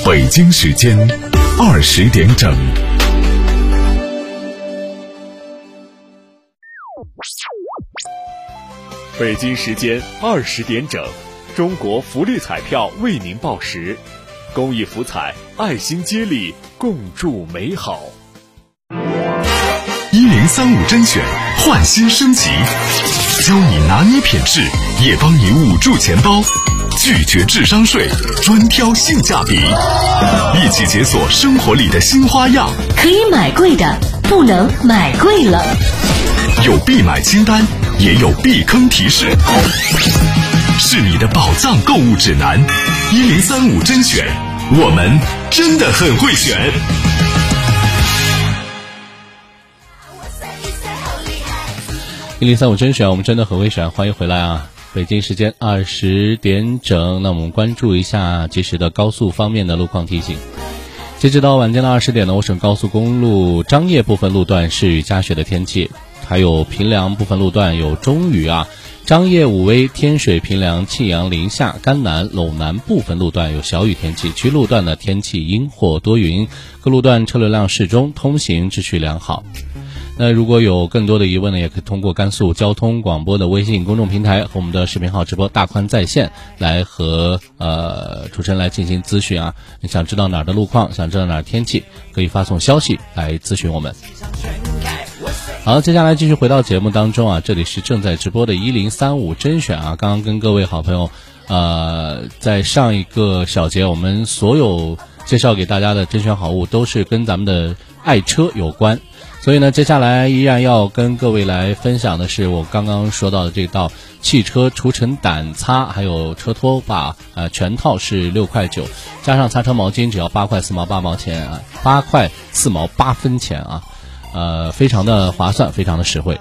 北京时间20点整。 北京时间20点整，中国福利彩票为您报时，公益福彩，爱心接力，共筑美好。 1035甄选焕新升级，教你拿捏品质，也帮你捂住钱包，拒绝智商税，专挑性价比，一起解锁生活里的新花样。 可以买贵的，不能买贵了。 有必买清单，也有避坑提示，是你的宝藏购物指南。1035甄选，我们真的很会选。 1035甄选，我们真的很会选，欢迎回来啊！北京时间20点整，那我们关注一下及时的高速方面的路况提醒。截止到晚间的20点呢，我省高速公路张掖部分路段是雨夹雪的天气，还有平凉部分路段有中雨啊。张掖武威、天水、平凉、庆阳、临夏、甘南、陇南部分路段有小雨天气，其余路段的天气阴或多云，各路段车流量适中，通行秩序良好。那如果有更多的疑问呢，也可以通过甘肃交通广播的微信公众平台和我们的视频号直播大宽在线来和主持人来进行咨询啊。你想知道哪儿的路况，想知道哪儿天气，可以发送消息来咨询我们。好，接下来继续回到节目当中啊，这里是正在直播的1035甄选啊。刚刚跟各位好朋友在上一个小节我们所有介绍给大家的甄选好物都是跟咱们的爱车有关，所以呢接下来依然要跟各位来分享的是我刚刚说到的这道汽车除尘掸擦还有车拖把全套是6块9，加上擦车毛巾只要8块4毛8毛钱啊，8块4毛8分钱啊，非常的划算，非常的实惠。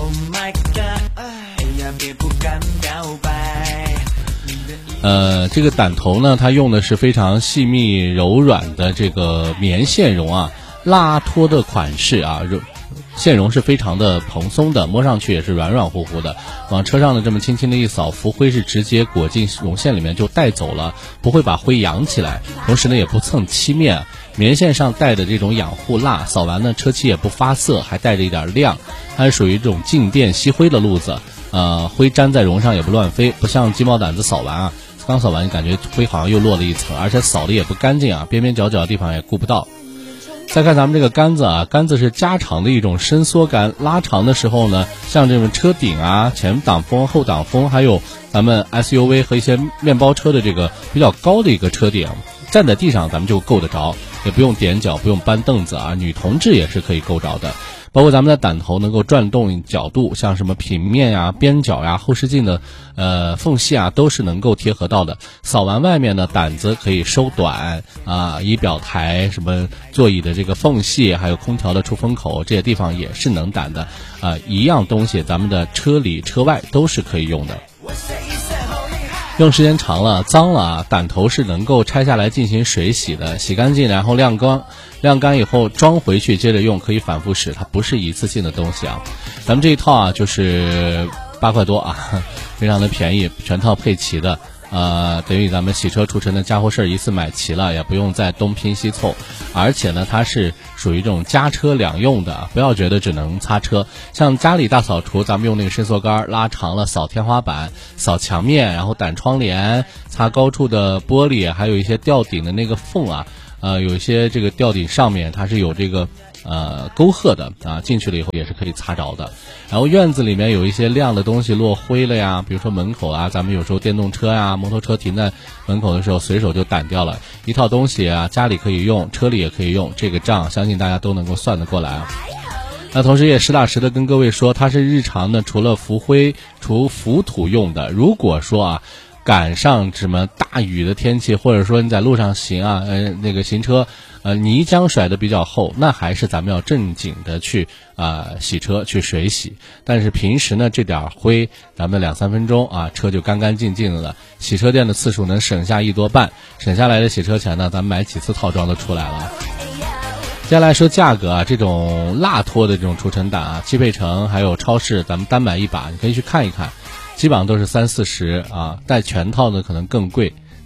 这个掸头呢，它用的是非常细密柔软的这个棉线绒啊，拉脱的款式啊，线绒是非常的蓬松的，摸上去也是软软乎乎的，往车上的这么轻轻的一扫，浮灰是直接裹进绒线里面就带走了，不会把灰扬起来，同时呢也不蹭漆面，棉线上带的这种养护蜡，扫完呢车漆也不发色，还带着一点亮，它是属于这种静电吸灰的路子，灰粘在绒上也不乱飞，不像鸡毛掸子扫完啊，刚扫完感觉灰好像又落了一层，而且扫的也不干净啊，边边角角的地方也顾不到。再看咱们这个杆子啊，杆子是加长的一种伸缩杆，拉长的时候呢，像这种车顶啊、前挡风、后挡风，还有咱们 SUV 和一些面包车的这个比较高的一个车顶，站在地上咱们就够得着，也不用踮脚，不用搬凳子啊，女同志也是可以够着的。包括咱们的掸头能够转动角度，像什么平面呀、边角呀、后视镜的缝隙啊，都是能够贴合到的。扫完外面呢，掸子可以收短啊，仪表台、什么座椅的这个缝隙，还有空调的出风口，这些地方也是能掸的啊。一样东西，咱们的车里车外都是可以用的。用时间长了脏了啊，掸头是能够拆下来进行水洗的，洗干净然后晾干以后装回去接着用，可以反复使，它不是一次性的东西啊。咱们这一套啊就是8块多啊，非常的便宜，全套配齐的，等于咱们洗车除尘的家伙事儿一次买齐了，也不用再东拼西凑，而且呢它是属于这种家车两用的，不要觉得只能擦车，像家里大扫除咱们用那个伸缩杆拉长了扫天花板、扫墙面，然后掸窗帘、擦高处的玻璃，还有一些吊顶的那个缝啊，有一些这个吊顶上面它是有这个沟壑的啊，进去了以后也是可以擦着的。然后院子里面有一些亮的东西落灰了呀，比如说门口啊，咱们有时候电动车呀、摩托车停在门口的时候随手就掸掉了，一套东西啊，家里可以用，车里也可以用，这个账相信大家都能够算得过来啊。那同时也实打实的跟各位说，它是日常的除了浮灰除浮土用的，如果说啊赶上什么大雨的天气，或者说你在路上行啊，那个行车泥浆甩得比较厚，那还是咱们要正经的去洗车去水洗。但是平时呢这点灰咱们2-3分钟啊车就干干净净的了，洗车店的次数能省下1多半，省下来的洗车钱呢咱们买几次套装都出来了。接下来说价格啊，这种蜡托的这种除尘掸啊，汽配城还有超市咱们单买一把你可以去看一看，基本上都是30-40啊，带全套的可能更贵，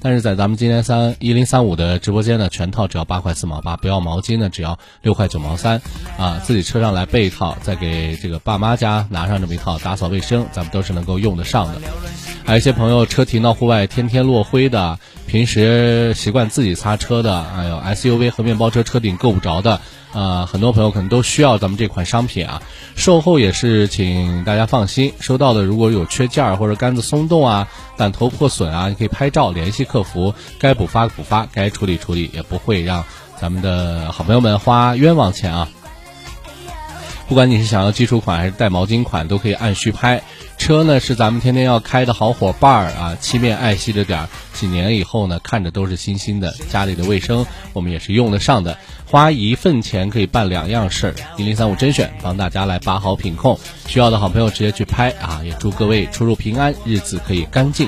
但是在咱们今天1035的直播间呢，全套只要8块4毛8，不要毛巾呢只要6块9毛3啊，自己车上来备一套，再给这个爸妈家拿上这么一套，打扫卫生咱们都是能够用得上的。还有一些朋友车停到户外天天落灰的，平时习惯自己擦车的，还有 SUV 和面包车车顶够不着的，很多朋友可能都需要咱们这款商品啊。售后也是请大家放心，收到的如果有缺件或者杆子松动啊、弹头破损啊，你可以拍照联系客服，该补发补发，该处理处理，也不会让咱们的好朋友们花冤枉钱啊。不管你是想要基础款还是带毛巾款，都可以按需拍。车呢是咱们天天要开的好伙伴啊，漆面爱惜着点，几年以后呢看着都是新新的，家里的卫生我们也是用得上的。花1份钱可以办2样事儿，1035甄选帮大家来把好品控，需要的好朋友直接去拍啊！也祝各位出入平安，日子可以干净